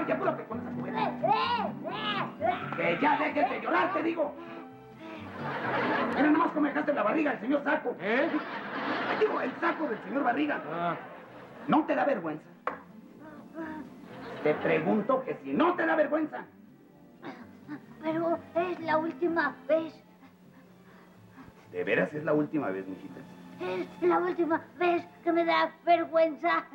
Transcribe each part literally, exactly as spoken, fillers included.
ya, ya, apúrate con esa cubeta. Que ya dejes de llorar, te digo. Mira nomás cómo dejaste la barriga del señor Saco. ¿Eh? Digo, el saco del señor Barriga. Ah. ¿No te da vergüenza? Te pregunto que si no te da vergüenza. Pero es la última vez. ¿De veras es la última vez, mijita? Es la última vez que me da vergüenza.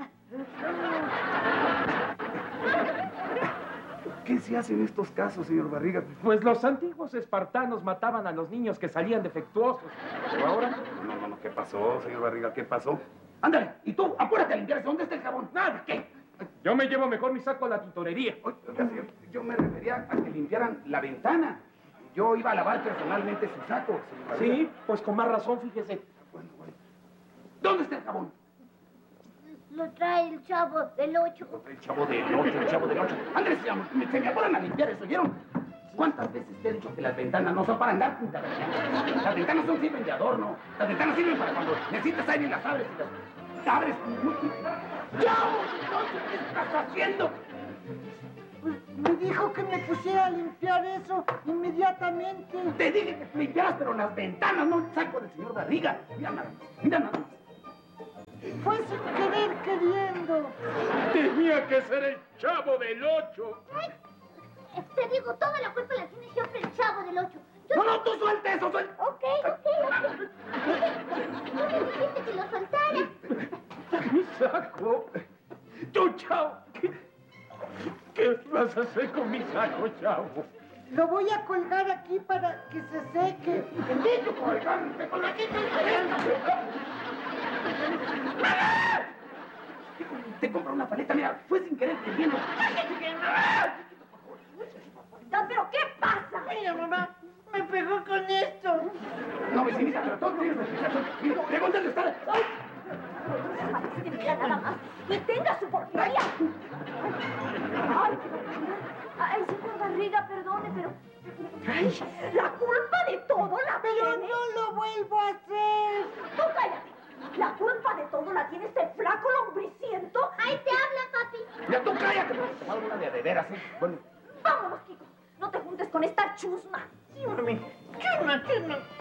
¿Qué se hace en estos casos, señor Barriga? Pues los antiguos espartanos mataban a los niños que salían defectuosos. Pero ahora... No, no, no, ¿qué pasó, señor Barriga? ¿Qué pasó? Ándale, y tú, apúrate a limpiarse. ¿Dónde está el jabón? Nada, ¿qué? Yo me llevo mejor mi saco a la tintorería. Oiga, señor, yo me refería a que limpiaran la ventana. Yo iba a lavar personalmente su saco, señor Barriga. Sí, pues con más razón, fíjese. Bueno, bueno. ¿Dónde está el jabón? Lo trae el chavo del ocho. El chavo del ocho, el chavo del ocho. Andrés, se me, se me apuran a limpiar eso, ¿oyeron? ¿Cuántas veces te he dicho que las ventanas no son para andar juntas? Las ventanas son sirven de adorno. Las ventanas sirven para cuando necesitas aire y las abres y las abres. ¡Chavo! ¿Qué estás haciendo? Pues me dijo que me pusiera a limpiar eso inmediatamente. Te dije que limpiaras, pero las ventanas, no el saco del señor Barriga. Mira nada más, mira nada más. Fue sin querer queriendo. Tenía que ser el chavo del ocho. Ay, te digo, toda la culpa la tiene siempre el chavo del ocho. Yo No, no, tú suelta eso, suelta. Ok, ok, ok. Tú me dijiste que lo soltara. Mi saco. Tú, chavo. ¿Qué, qué vas a hacer con mi saco, chavo? Lo voy a colgar aquí para que se seque. Bendito colgante, con la quita Te compré una paleta, mira, fue sin querer queriendo. ¿Pero qué pasa? Mira, mamá, me pegó con esto. No, vecinita, pero todo tiene una explicación. Mira, pregúntale usted. ¡Ay! Mira nada más. ¡Detenga su porquería! Ay, ay, señor Barriga, perdone, pero... Ay, la culpa de todo la Pero tiene... no lo vuelvo a hacer. ¡Tú cállate! La culpa de todo la tiene este flaco lombriciento. ¡Ahí te habla, papi! Ya tú cállate, porque te tomar una de a de veras, ¿eh? Bueno. Vámonos, Kiko. No te juntes con esta chusma. Sí, mami. Chusma, chusma.